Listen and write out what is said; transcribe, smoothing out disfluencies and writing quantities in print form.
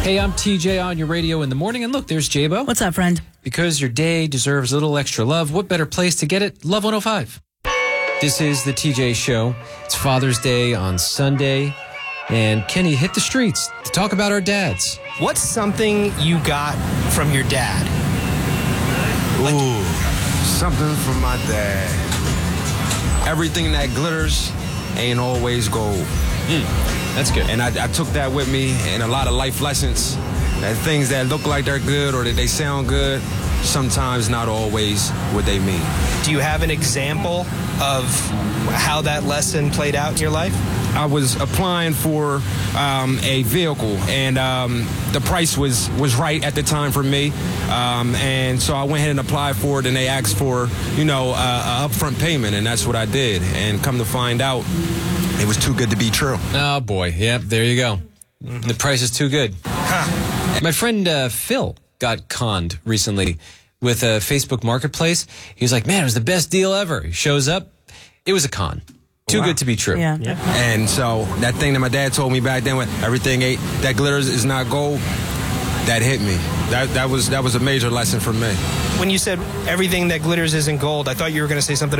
Hey, I'm TJ on your radio in the morning. And look, there's Jabo. What's up, friend? Because your day deserves a little extra love, what better place to get it? Love 105. This is the TJ Show. It's Father's Day on Sunday. And Kenny hit the streets to talk about our dads. What's something you got from your dad? Ooh, something from my dad. Everything that glitters ain't always gold. That's good. And I took that with me in a lot of life lessons. That things that look like they're good or that they sound good, sometimes not always what they mean. Do you have an example of how that lesson played out in your life? I was applying for a vehicle, and the price was right at the time for me. And so I went ahead and applied for it, and they asked for, a upfront payment, and that's what I did. And come to find out, it was too good to be true. Oh, boy. Yep, there you go. The price is too good. My friend Phil got conned recently with a Facebook Marketplace. He was like, man, it was the best deal ever. He shows up. It was a con. Too good to be true. Yeah. And so that thing that my dad told me back then, when everything that glitters is not gold, that hit me. That was a major lesson for me. When you said everything that glitters isn't gold, I thought you were going to say something